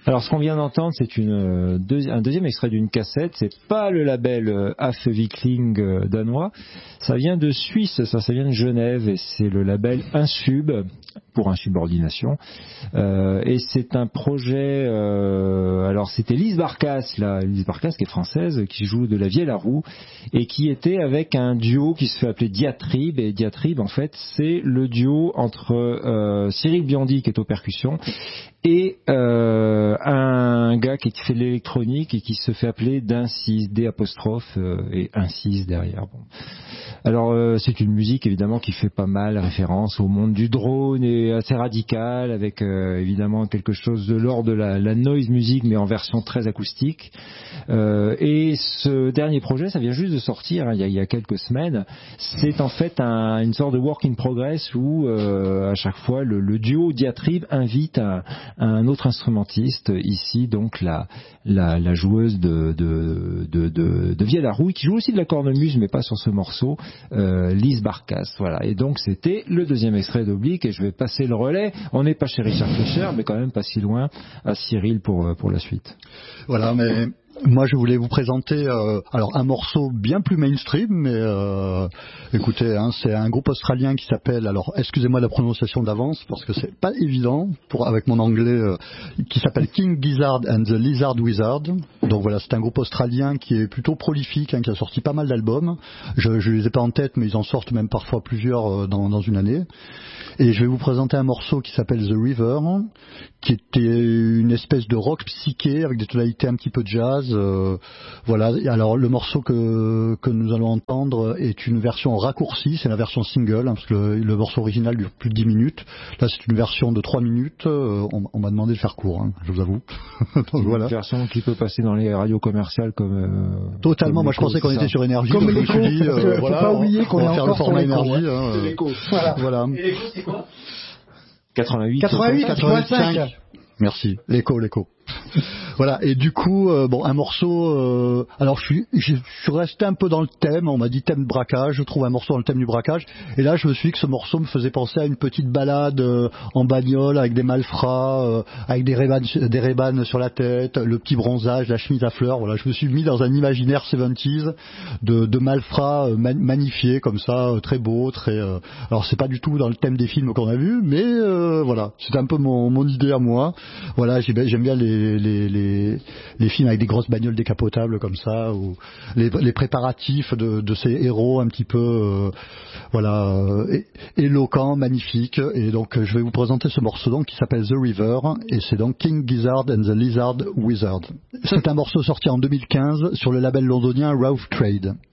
Alors, ce qu'on vient d'entendre, c'est un deuxième extrait d'une cassette. C'est pas le label Afvikling danois. Ça vient de Suisse, ça vient de Genève, et c'est le label Insub, pour insubordination. Et c'est un projet... alors, c'était Lise Barkas, Lise Barkas, qui est française, qui joue de la vielle à roue, et qui était avec un duo qui se fait appeler Diatribe. Et Diatribe, en fait, c'est le duo entre Cyril Biondi, qui est aux percussions, et un gars qui fait de l'électronique et qui se fait appeler d'Incise, D apostrophe et Incise derrière. Bon. Alors c'est une musique évidemment qui fait pas mal référence au monde du drone et assez radical, avec évidemment quelque chose de l'ordre de la noise music, mais en version très acoustique. Et ce dernier projet, ça vient juste de sortir, hein, il y a quelques semaines. C'est en fait une sorte de work in progress où à chaque fois le duo Diatribe invite un autre instrumentiste, ici donc la joueuse de vielle à roue, qui joue aussi de la cornemuse mais pas sur ce morceau, Lise Barkas. Voilà. Et donc c'était le deuxième extrait d'Oblique, et je vais passer le relais. On n'est pas chez Richard Fleischer, mais quand même pas si loin, à Cyril pour la suite. Voilà, mais moi je voulais vous présenter alors un morceau bien plus mainstream, mais écoutez, hein, c'est un groupe australien qui s'appelle, alors excusez-moi la prononciation d'avance parce que c'est pas évident avec mon anglais, qui s'appelle King Gizzard and the Lizard Wizard. Donc voilà, c'est un groupe australien qui est plutôt prolifique, hein, qui a sorti pas mal d'albums. Je les ai pas en tête, mais ils en sortent même parfois plusieurs dans une année. Et je vais vous présenter un morceau qui s'appelle The River, qui était une espèce de rock psyché avec des tonalités un petit peu jazz. Voilà. Alors le morceau que nous allons entendre est une version raccourcie, c'est la version single, hein, parce que le morceau original dure plus de 10 minutes. Là c'est une version de 3 minutes. On m'a demandé de faire court, hein, je vous avoue. Donc, voilà. Une version qui peut passer dans les radios commerciales comme... Totalement, moi je pensais qu'on était sur Énergie. Comme je me suis dit, faut voilà, pas oublier qu'on on est va faire le encore format sur Énergie. l'écho. L'écho. Voilà. Voilà. Et l'écho c'est quoi 88. 88,5. Merci. L'écho. Voilà, et du coup, bon, un morceau. Alors, je suis resté un peu dans le thème. On m'a dit thème de braquage. Je trouve un morceau dans le thème du braquage. Et là, je me suis dit que ce morceau me faisait penser à une petite balade en bagnole avec des malfrats, avec des Ray-Ban sur la tête, le petit bronzage, la chemise à fleurs. Voilà, je me suis mis dans un imaginaire 70s de malfrats magnifiés comme ça, très beaux, très. Alors, c'est pas du tout dans le thème des films qu'on a vus, mais voilà, c'est un peu mon idée à moi. Voilà, j'aime bien les films avec des grosses bagnoles décapotables comme ça, ou les préparatifs de ces héros un petit peu éloquents, magnifiques. Et donc je vais vous présenter ce morceau donc qui s'appelle The River, et c'est donc King Gizzard and the Lizard Wizard. C'est un morceau sorti en 2015 sur le label londonien Rough Trade.